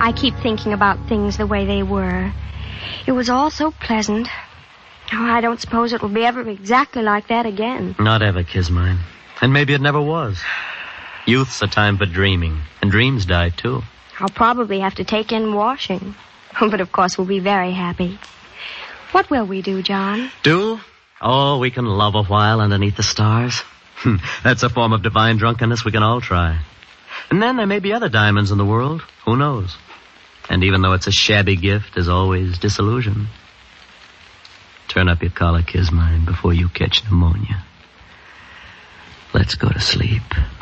I keep thinking about things the way they were. It was all so pleasant. Oh, I don't suppose it will be ever exactly like that again. Not ever, Kismine. And maybe it never was. Youth's a time for dreaming, and dreams die, too. I'll probably have to take in washing. But, of course, we'll be very happy. What will we do, John? Do? Oh, we can love a while underneath the stars. That's a form of divine drunkenness we can all try. And then there may be other diamonds in the world. Who knows? And even though it's a shabby gift, there's always disillusion. Turn up your collar, Kismine, before you catch pneumonia. Let's go to sleep.